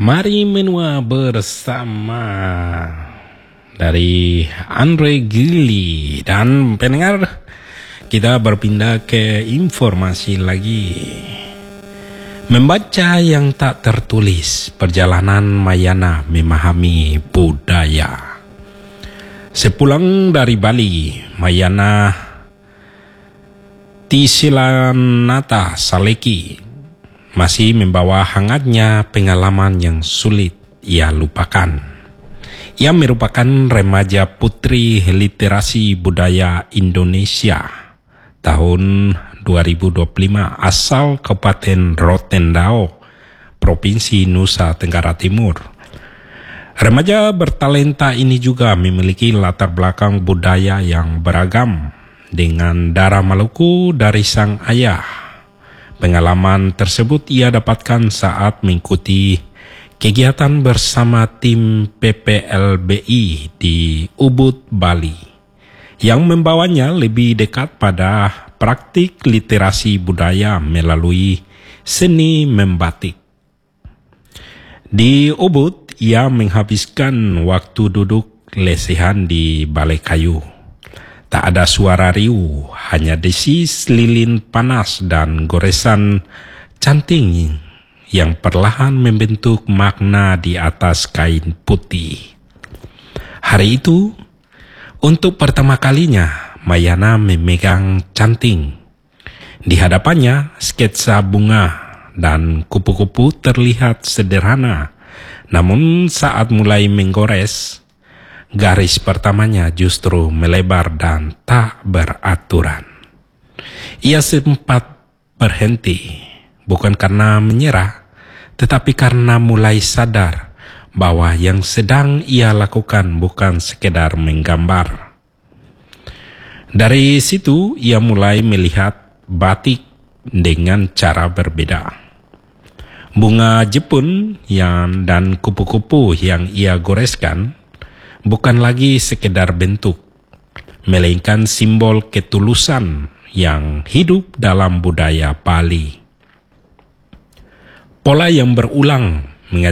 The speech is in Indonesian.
Mari menua bersama dari Andre Gili. Dan pendengar, kita berpindah ke informasi lagi. Membaca yang tak tertulis, perjalanan Mayana memahami budaya. Sepulang dari Bali, Mayana Tisilanata Saleki masih membawa hangatnya pengalaman yang sulit ia lupakan. Ia merupakan remaja putri literasi budaya Indonesia tahun 2025 asal Kabupaten Rotendao, Provinsi Nusa Tenggara Timur. Remaja bertalenta ini juga memiliki latar belakang budaya yang beragam dengan darah Maluku dari sang ayah. Pengalaman tersebut ia dapatkan saat mengikuti kegiatan bersama tim PPLBI di Ubud, Bali, yang membawanya lebih dekat pada praktik literasi budaya melalui seni membatik. Di Ubud, ia menghabiskan waktu duduk lesehan di balai kayu. Tak ada suara riuh, hanya desis lilin panas dan goresan canting yang perlahan membentuk makna di atas kain putih. Hari itu, untuk pertama kalinya, Mayana memegang canting. Di hadapannya, sketsa bunga dan kupu-kupu terlihat sederhana, namun saat mulai menggores, garis pertamanya justru melebar dan tak beraturan. Ia sempat berhenti, bukan karena menyerah, tetapi karena mulai sadar bahwa yang sedang ia lakukan bukan sekedar menggambar. Dari situ ia mulai melihat batik dengan cara berbeda. Bunga Jepun dan kupu-kupu yang ia goreskan bukan lagi sekedar bentuk, melainkan simbol ketulusan yang hidup dalam budaya Bali. Pola yang berulang